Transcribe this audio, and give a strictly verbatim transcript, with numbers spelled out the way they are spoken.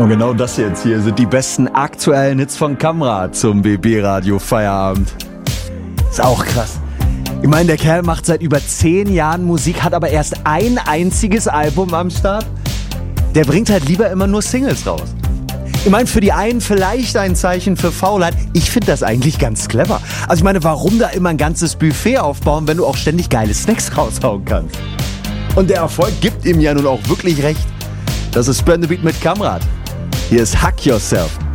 Und genau das jetzt hier sind die besten aktuellen Hits von Kamrat zum B B-Radio Feierabend. Ist auch krass. Ich meine, der Kerl macht seit über zehn Jahren Musik, hat aber erst ein einziges Album am Start. Der bringt halt lieber immer nur Singles raus. Ich meine, für die einen vielleicht ein Zeichen für Faulheit. Ich finde das eigentlich ganz clever. Also ich meine, warum da immer ein ganzes Buffet aufbauen, wenn du auch ständig geile Snacks raushauen kannst? Und der Erfolg gibt ihm ja nun auch wirklich recht. Das ist Burn the Beat mit Kamrat. Hier ist Hack Yourself.